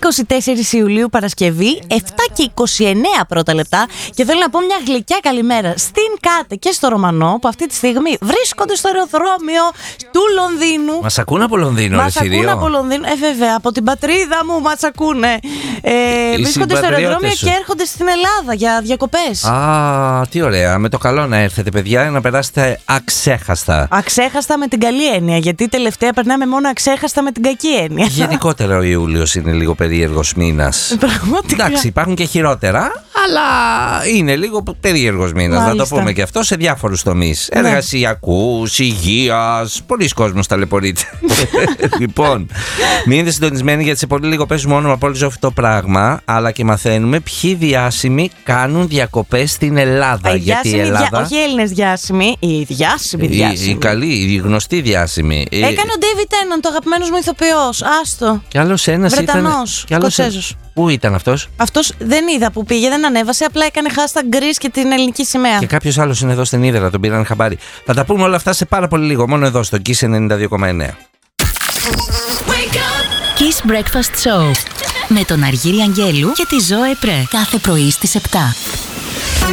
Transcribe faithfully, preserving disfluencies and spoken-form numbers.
είκοσι τέσσερις Ιουλίου, Παρασκευή, επτά και είκοσι εννέα πρώτα λεπτά. Και θέλω να πω μια γλυκιά καλημέρα στην Κάτε και στο Ρωμανό, που αυτή τη στιγμή βρίσκονται στο αεροδρόμιο του Λονδίνου. Μας ακούνε από Λονδίνο, Μας ακούνε από Λονδίνο, ε, βέβαια, από την πατρίδα μου μας ακούνε. Ε, βρίσκονται στο αεροδρόμιο και έρχονται στην Ελλάδα για διακοπές. Α, τι ωραία. Με το καλό να έρθετε, παιδιά, να περάσετε αξέχαστα. Αξέχαστα με την καλή έννοια, γιατί τελευταία περνάμε μόνο αξέχαστα με την κακή έννοια. Γενικότερα ο Ιούλιος είναι λίγο περίεργος μήνας. Πραγματικά. Εντάξει, υπάρχουν και χειρότερα, αλλά είναι λίγο περίεργος μήνας. Να το πούμε και αυτό σε διάφορους τομείς. Ναι. Εργασιακούς, υγείας, πολλοί κόσμος ταλαιπωρείται. Λοιπόν, μείνετε συντονισμένοι, γιατί σε πολύ λίγο παίζουμε όνομα από όλη ζωή αυτό το πράγμα, αλλά και μαθαίνουμε ποιοι διάσημοι κάνουν διακοπές στην Ελλάδα. Α, γιατί η Ελλάδα. Δια... Όχι Έλληνες διάσημοι, οι διάσημοι διάσημοι. Οι, οι καλοί, οι γνωστοί διάσημοι. Έκανε ο David Tennant, το αγαπημένος μου ηθοποιός. Άστο. Κι άλλος ένας Βρετανός, ήταν. Σκοτσέζος. Πού ήταν αυτός? Αυτός δεν είδα που πήγε, δεν ανέβασε, απλά έκανε hashtag Greece και την ελληνική σημαία. Και κάποιος άλλος είναι εδώ στην Ύδρα, τον πήραν χαμπάρι. Θα τα πούμε όλα αυτά σε πάρα πολύ λίγο, μόνο εδώ στο Kiss ενενήντα δύο κόμμα εννέα. Kiss Breakfast Show με τον Αργύρη Αγγέλου και τη Ζωέ Πρέ. Κάθε πρωί στις επτά.